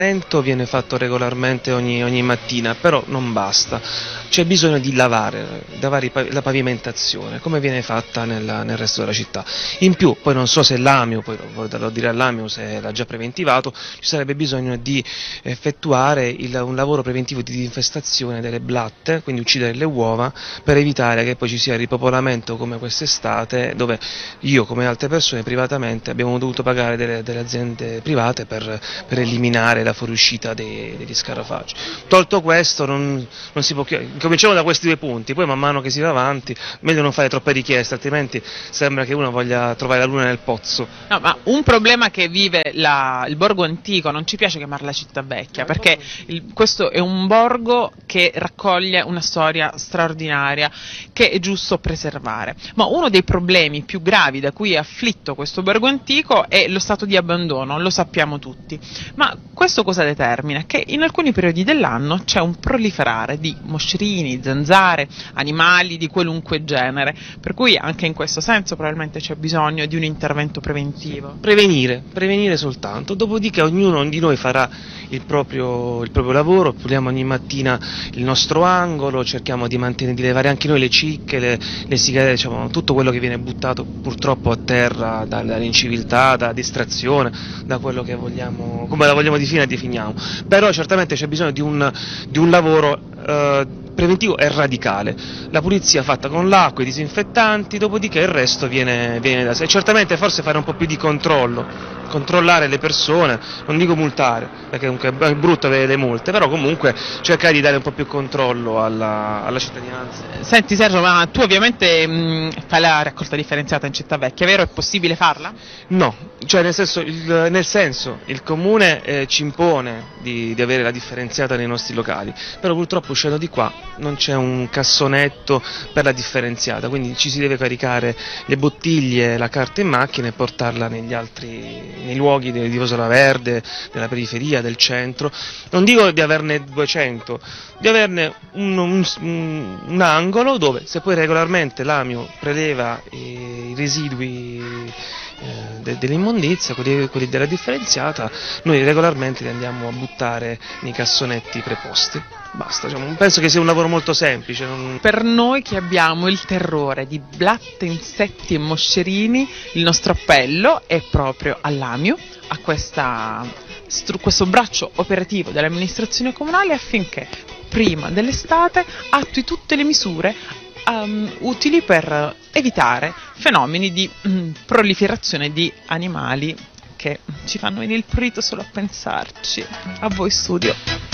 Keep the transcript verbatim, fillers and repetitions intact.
Viene fatto regolarmente ogni, ogni mattina, però non basta, c'è bisogno di lavare, lavare la pavimentazione, come viene fatta nel, nel resto della città. In più, poi non so se l'Amio, poi vorrei dire all'Amio se l'ha già preventivato, ci sarebbe bisogno di effettuare il, un lavoro preventivo di disinfestazione delle blatte, quindi uccidere le uova, per evitare che poi ci sia il ripopolamento come quest'estate, dove io come altre persone privatamente abbiamo dovuto pagare delle, delle aziende private per, per eliminare la fuoriuscita dei, degli scarafaggi. Tolto questo non, non si può, cominciamo da questi due punti, poi man mano che si va avanti meglio non fare troppe richieste, altrimenti sembra che uno voglia trovare la luna nel pozzo. No, ma un problema che vive la, il borgo antico, non ci piace chiamarla città vecchia, perché il, questo è un borgo che raccoglie una storia straordinaria che è giusto preservare, ma uno dei problemi più gravi da cui è afflitto questo borgo antico è lo stato di abbandono, lo sappiamo tutti, ma questo cosa determina? Che in alcuni periodi dell'anno c'è un proliferare di moscerini, zanzare, animali di qualunque genere, per cui anche in questo senso probabilmente c'è bisogno di un intervento preventivo. Prevenire, prevenire soltanto, dopodiché ognuno di noi farà il proprio, il proprio lavoro, puliamo ogni mattina il nostro angolo, cerchiamo di mantenere, di levare anche noi le cicche, le, le sigarette, diciamo, tutto quello che viene buttato purtroppo a terra dall'inciviltà, da distrazione, da quello che vogliamo, come la vogliamo definire, definiamo. Però certamente c'è bisogno di un, di un lavoro eh, preventivo e radicale, la pulizia fatta con l'acqua, i disinfettanti, dopodiché il resto viene, viene da sé. Certamente forse fare un po' più di controllo, controllare le persone, non dico multare, perché comunque è brutto avere le multe, però comunque cercare di dare un po' più controllo alla, alla cittadinanza. Senti Sergio, ma tu ovviamente mh, fai la raccolta differenziata in città vecchia, vero? È possibile farla? No, cioè nel senso il, nel senso, il comune eh, ci impone di, di avere la differenziata nei nostri locali, però purtroppo uscendo di qua non c'è un cassonetto per la differenziata, quindi ci si deve caricare le bottiglie, la carta in macchina e portarla negli altri, nei luoghi di Isola Verde, della periferia, del centro. Non dico di averne duecento, di averne un, un, un angolo dove se poi regolarmente l'Amio preleva i residui eh, dell'immondizia, quelli, quelli della differenziata, noi regolarmente li andiamo a buttare nei cassonetti preposti. Basta, cioè, penso che sia un lavoro molto semplice. Non... Per noi che abbiamo il terrore di blatte, insetti e moscerini, il nostro appello è proprio all'Amio, a questa, questo braccio operativo dell'amministrazione comunale, affinché prima dell'estate attui tutte le misure um, utili per evitare fenomeni di um, proliferazione di animali che ci fanno venire il prurito solo a pensarci. A voi studio.